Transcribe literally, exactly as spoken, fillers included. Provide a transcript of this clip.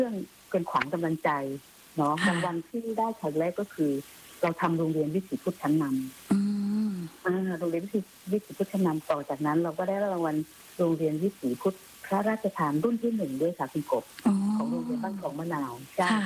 เป็นขวัญกำลังใจเนาะรางวัลที่ได้ครั้งแรกก็คือเราทำโรงเรียนวิถีพุทธชั้นนำอ่าโรงเรียนวิถีวิถีพุทธชั้นนำต่อจากนั้นเราก็ได้รางวัลโรงเรียนวิถีพุทธพระราชทานรุ่นที่หนึ่งด้วยค่ะคุณกบของโรงเรียนบ้านของมะนาว